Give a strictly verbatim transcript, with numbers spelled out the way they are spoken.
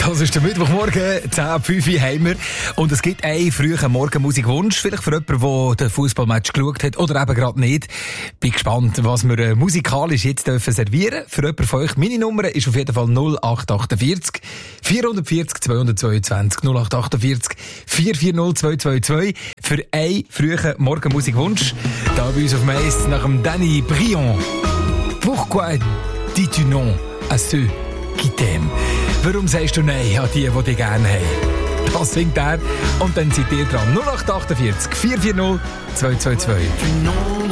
Das ist der Mittwochmorgen, zehn Uhr fünf haben wir. Und es gibt einen frühen Morgenmusikwunsch, vielleicht für jemanden, der den Fußballmatch geschaut hat oder eben gerade nicht. Bin gespannt, was wir musikalisch jetzt dürfen servieren. Für jemanden von euch, meine Nummer ist auf jeden Fall null acht achtundvierzig, vierhundertvierzig, zweihundertzweiundzwanzig, null acht achtundvierzig, vier vier null, zwei zwei zwei. Für einen frühen Morgenmusikwunsch. Da bei uns auf dem Eis nach dem Danny Briand. Pourquoi dis-tu non à ceux qui t'aiment? Warum sagst du Nein an die, die dich gerne haben? Das singt er. Und dann seid ihr dran. null acht achtundvierzig, vier vier null, zwei zwei zwei.